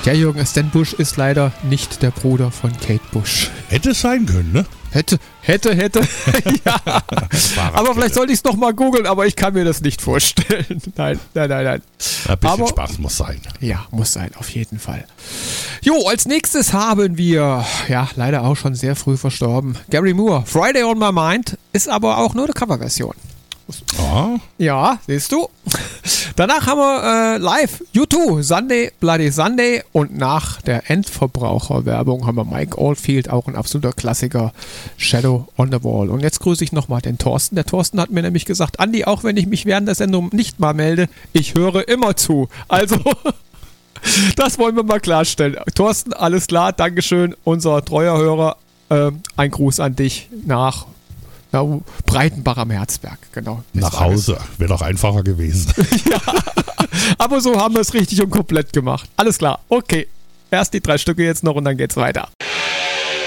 Ja, Jürgen, Stan Bush ist leider nicht der Bruder von Kate Bush. Hätte es sein können, ne? Hätte. Ja. Aber vielleicht sollte ich es nochmal googeln, aber ich kann mir das nicht vorstellen. Nein. Ein bisschen Spaß muss sein. Ja, muss sein, auf jeden Fall. Jo, als nächstes haben wir, ja, leider auch schon sehr früh verstorben, Gary Moore. Friday on My Mind ist aber auch nur eine Coverversion. Oh. Ja, siehst du. Danach haben wir live U2, Sunday, Bloody Sunday und nach der Endverbraucherwerbung haben wir Mike Oldfield, auch ein absoluter Klassiker, Shadow on the Wall. Und jetzt grüße ich nochmal den Thorsten. Der Thorsten hat mir nämlich gesagt, Andi, auch wenn ich mich während der Sendung nicht mal melde, ich höre immer zu. Also, das wollen wir mal klarstellen. Thorsten, alles klar, Dankeschön, unser treuer Hörer. Ein Gruß an dich nach Breitenbach am Herzberg, genau. Nach Hause, wäre doch einfacher gewesen. Ja, aber so haben wir es richtig und komplett gemacht. Alles klar, okay. Erst die 3 Stücke jetzt noch und dann geht's weiter.